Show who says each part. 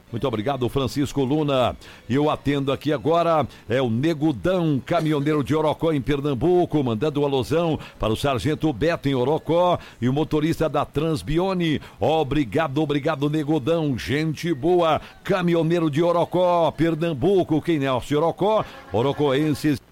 Speaker 1: Muito obrigado, Francisco Luna. E eu atendo aqui agora, é o Negudão, caminhoneiro de Orocó, em Pernambuco, mandando um alusão para o Sargento Beto, em Orocó, e o motorista da Transbione. Obrigado, Negudão, gente boa, caminhoneiro de Orocó, Pernambuco. Quem é o Orocó? Orocoenses